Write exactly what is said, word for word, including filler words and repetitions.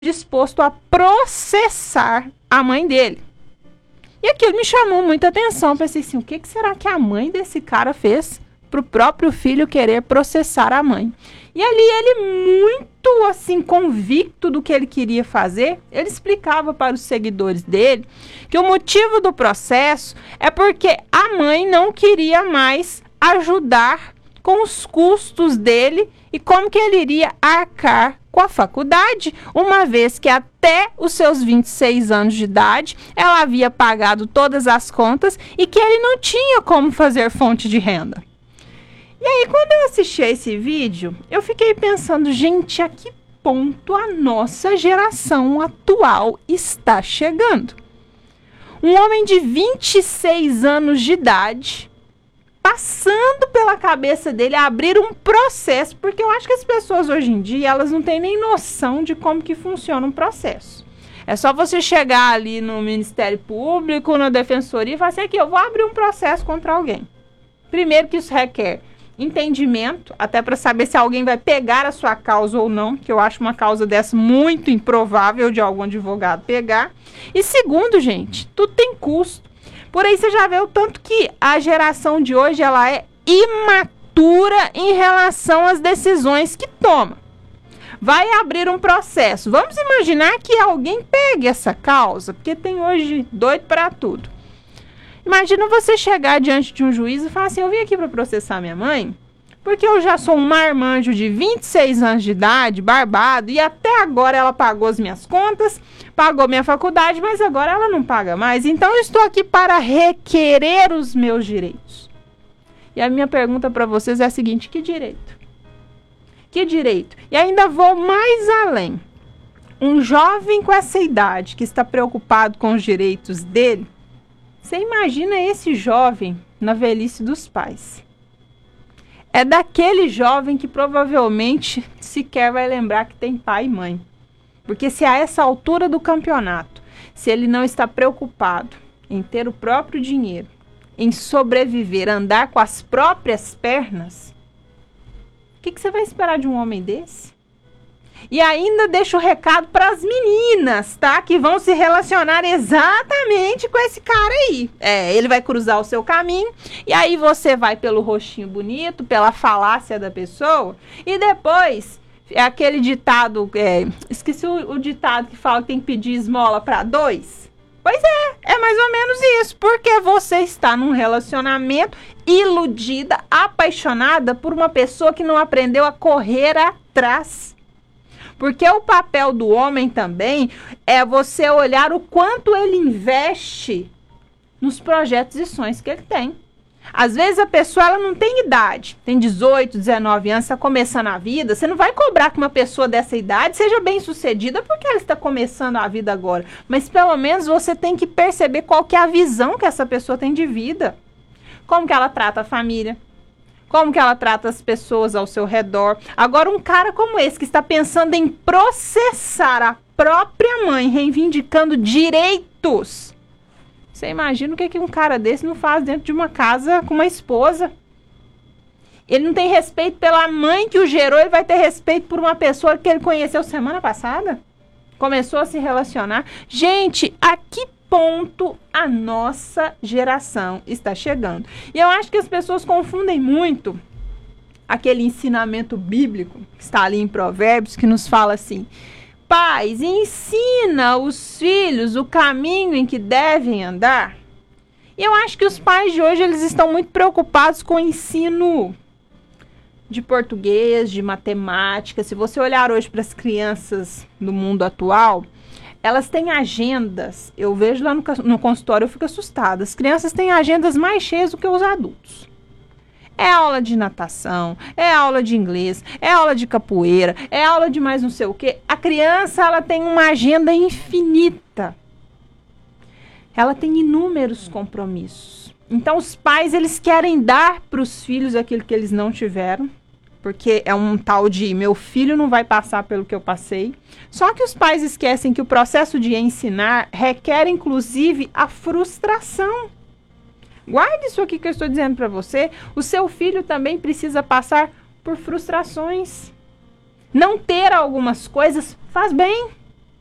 disposto a processar a mãe dele. E aquilo me chamou muita atenção. Pensei assim, o que, que será que a mãe desse cara fez para o próprio filho querer processar a mãe? E ali ele, muito assim, convicto do que ele queria fazer, ele explicava para os seguidores dele que o motivo do processo é porque a mãe não queria mais ajudar com os custos dele e como que ele iria arcar com a faculdade, uma vez que até os seus vinte e seis anos de idade ela havia pagado todas as contas e que ele não tinha como fazer fonte de renda. E aí, quando eu assisti a esse vídeo, eu fiquei pensando, gente, a que ponto a nossa geração atual está chegando? Um homem de vinte e seis anos de idade, passando pela cabeça dele a abrir um processo, porque eu acho que as pessoas hoje em dia, elas não têm nem noção de como que funciona um processo. É só você chegar ali no Ministério Público, na Defensoria e falar assim, aqui, eu vou abrir um processo contra alguém. Primeiro que isso requer entendimento, até para saber se alguém vai pegar a sua causa ou não, que eu acho uma causa dessa muito improvável de algum advogado pegar. E segundo, gente, tudo tem custo. Por aí você já vê o tanto que a geração de hoje ela é imatura em relação às decisões que toma. Vai abrir um processo. Vamos imaginar que alguém pegue essa causa, porque tem hoje doido para tudo. Imagina você chegar diante de um juiz e falar assim, eu vim aqui para processar minha mãe, porque eu já sou um marmanjo de vinte e seis anos de idade, barbado, e até agora ela pagou as minhas contas, pagou minha faculdade, mas agora ela não paga mais. Então eu estou aqui para requerer os meus direitos. E a minha pergunta para vocês é a seguinte, que direito? Que direito? E ainda vou mais além. Um jovem com essa idade que está preocupado com os direitos dele, você imagina esse jovem na velhice dos pais. É daquele jovem que provavelmente sequer vai lembrar que tem pai e mãe. Porque se a essa altura do campeonato, se ele não está preocupado em ter o próprio dinheiro, em sobreviver, andar com as próprias pernas, o que, que você vai esperar de um homem desse? E ainda deixo o recado para as meninas, tá? Que vão se relacionar exatamente com esse cara aí. É, ele vai cruzar o seu caminho e aí você vai pelo rostinho bonito, pela falácia da pessoa e depois é aquele ditado, é, esqueci o, o ditado que fala que tem que pedir esmola para dois. Pois é, é mais ou menos isso, porque você está num relacionamento iludida, apaixonada por uma pessoa que não aprendeu a correr atrás. Porque o papel do homem também é você olhar o quanto ele investe nos projetos e sonhos que ele tem. Às vezes a pessoa ela não tem idade, tem dezoito, dezenove anos, está começando a vida. Você não vai cobrar que uma pessoa dessa idade seja bem sucedida porque ela está começando a vida agora. Mas pelo menos você tem que perceber qual que é a visão que essa pessoa tem de vida. Como que ela trata a família. Como que ela trata as pessoas ao seu redor. Agora, um cara como esse, que está pensando em processar a própria mãe, reivindicando direitos. Você imagina o que, que um cara desse não faz dentro de uma casa com uma esposa? Ele não tem respeito pela mãe que o gerou, ele vai ter respeito por uma pessoa que ele conheceu semana passada? Começou a se relacionar. Gente, a que ponto a nossa geração está chegando? E eu acho que as pessoas confundem muito aquele ensinamento bíblico que está ali em Provérbios, que nos fala assim, pais, ensina os filhos o caminho em que devem andar. E eu acho que os pais de hoje, eles estão muito preocupados com o ensino de português, de matemática. Se você olhar hoje para as crianças do mundo atual, elas têm agendas, eu vejo lá no, no consultório, eu fico assustada. As crianças têm agendas mais cheias do que os adultos. É aula de natação, é aula de inglês, é aula de capoeira, é aula de mais não sei o quê. A criança, ela tem uma agenda infinita. Ela tem inúmeros compromissos. Então, os pais, eles querem dar para os filhos aquilo que eles não tiveram. Porque é um tal de meu filho não vai passar pelo que eu passei. Só que os pais esquecem que o processo de ensinar requer, inclusive, a frustração. Guarde isso aqui que eu estou dizendo para você. O seu filho também precisa passar por frustrações. Não ter algumas coisas faz bem.